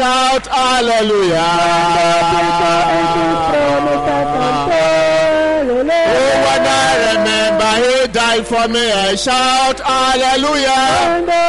Shout hallelujah. Oh, when I remember he died for me, I shout hallelujah.